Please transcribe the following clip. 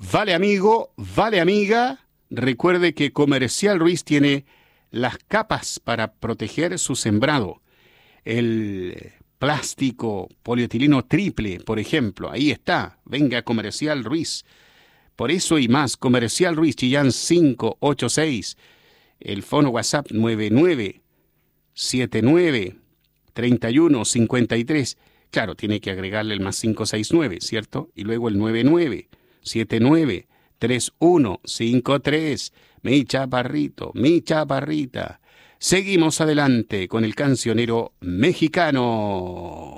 Vale amigo, vale amiga, recuerde que Comercial Ruiz tiene las capas para proteger su sembrado. El plástico polietileno triple, por ejemplo, ahí está. Venga Comercial Ruiz. Por eso y más, Comercial Ruiz Chillán 586, el fono WhatsApp 99793153. Claro, tiene que agregarle el más 569, ¿cierto? Y luego el 99793153. Mi chaparrito, mi chaparrita. Seguimos adelante con el cancionero mexicano.